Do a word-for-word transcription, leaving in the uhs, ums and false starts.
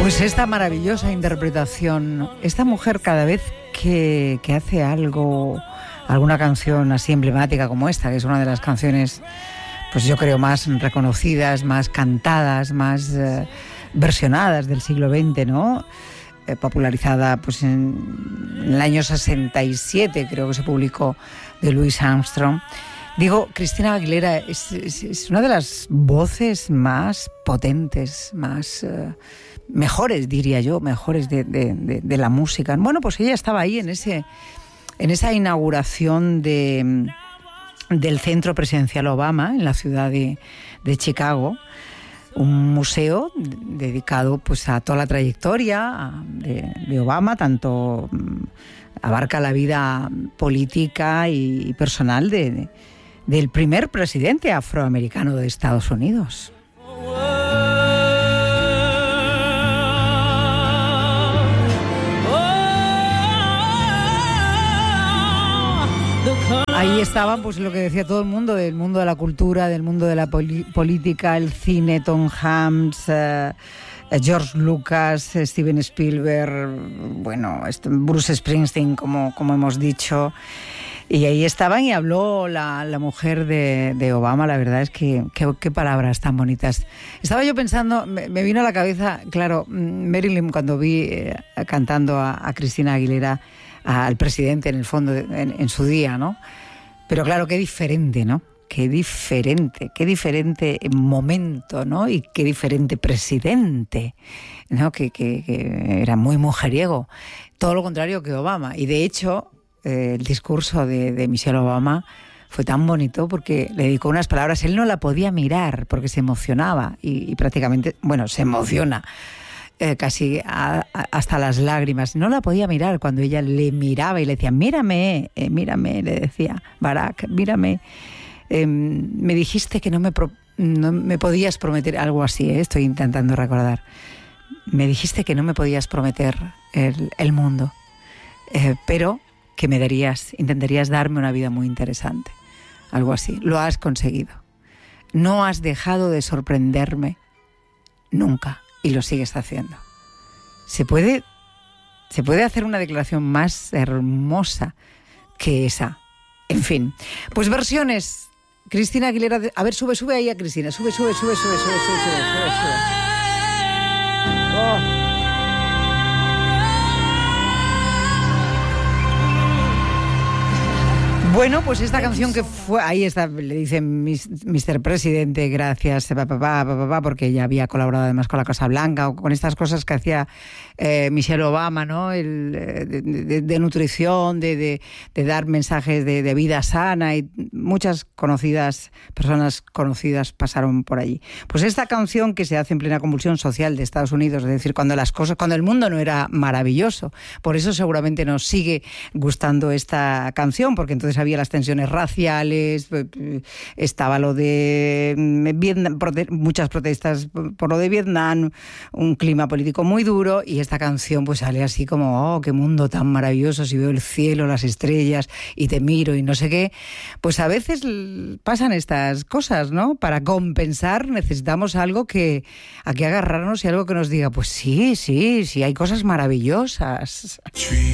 Pues esta maravillosa interpretación, esta mujer cada vez que, que hace algo, alguna canción así emblemática como esta, que es una de las canciones, pues yo creo, más reconocidas, más cantadas, más eh, versionadas del siglo veinte, ¿no? Eh, popularizada pues en, en el año sesenta y siete, creo que se publicó, de Louis Armstrong. Digo, Christina Aguilera es, es, es una de las voces más potentes, más uh, mejores, diría yo, mejores de, de, de, de la música. Bueno, pues ella estaba ahí en ese, en esa inauguración de, del Centro Presidencial Obama en la ciudad de, de Chicago, un museo dedicado pues a toda la trayectoria de, de Obama, tanto abarca la vida política y personal de, de del primer presidente afroamericano de Estados Unidos. Ahí estaban, pues lo que decía todo el mundo, del mundo de la cultura, del mundo de la poli- política, el cine, Tom Hanks, eh, George Lucas, Steven Spielberg, bueno, Bruce Springsteen, como, como hemos dicho. Y ahí estaban y habló la, la mujer de, de Obama. La verdad es que qué palabras tan bonitas. Estaba yo pensando, me, me vino a la cabeza, claro, Marilyn, cuando vi eh, cantando a, a Christina Aguilera, a, al presidente en el fondo, de, en, en su día, ¿no? Pero claro, qué diferente, ¿no? Qué diferente, qué diferente momento, ¿no? Y qué diferente presidente, ¿no? Que, que, que era muy mujeriego. Todo lo contrario que Obama. Y de hecho, el discurso de, de Michelle Obama fue tan bonito porque le dedicó unas palabras. Él no la podía mirar porque se emocionaba y, y prácticamente, bueno, se emociona eh, casi a, a, hasta las lágrimas. No la podía mirar cuando ella le miraba y le decía, mírame, eh, mírame, le decía, Barack, mírame. Eh, me dijiste que no me, pro, no me podías prometer algo así, eh, estoy intentando recordar. Me dijiste que no me podías prometer el, el mundo, eh, pero que me darías, intentarías darme una vida muy interesante. Algo así. Lo has conseguido. No has dejado de sorprenderme nunca y lo sigues haciendo. ¿Se puede, se puede hacer una declaración más hermosa que esa? En fin, pues versiones. Christina Aguilera, de, a ver, sube, sube ahí a Cristina. Sube, sube, sube, sube, sube, sube, sube, sube, sube. Oh. Bueno, pues esta canción que fue, ahí está, le dicen mister Presidente, gracias, papá, papá, papá, porque ella había colaborado además con la Casa Blanca o con estas cosas que hacía eh, Michelle Obama, ¿no? El, de, de, de nutrición, de, de, de dar mensajes de, de vida sana, y muchas conocidas, personas conocidas pasaron por allí. Pues esta canción que se hace en plena convulsión social de Estados Unidos, es decir, cuando las cosas, cuando el mundo no era maravilloso, por eso seguramente nos sigue gustando esta canción, porque entonces había las tensiones raciales, estaba lo de Vietnam, prote- muchas protestas por lo de Vietnam, un clima político muy duro, y esta canción pues sale así como, oh, qué mundo tan maravilloso, si veo el cielo, las estrellas y te miro y no sé qué. Pues a veces pasan estas cosas, ¿no? Para compensar necesitamos algo que a que agarrarnos y algo que nos diga, pues sí, sí, sí, hay cosas maravillosas.